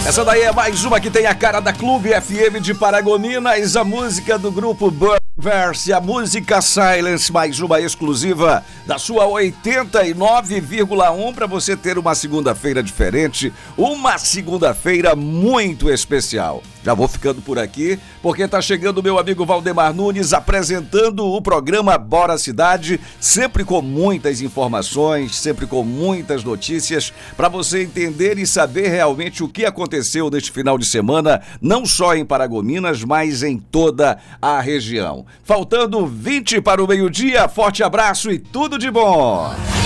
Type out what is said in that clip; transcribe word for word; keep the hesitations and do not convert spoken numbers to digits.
Essa daí é mais uma que tem a cara da Clube F M de Paragominas, a música do grupo Burverse, a música Silence, mais uma exclusiva da sua oitenta e nove vírgula um para você ter uma segunda-feira diferente, uma segunda-feira muito especial. Já vou ficando por aqui, porque tá chegando meu amigo Valdemar Nunes apresentando o programa Bora Cidade, sempre com muitas informações, sempre com muitas notícias, para você entender e saber realmente o que aconteceu neste final de semana, não só em Paragominas, mas em toda a região. Faltando vinte para o meio-dia, forte abraço e tudo de bom!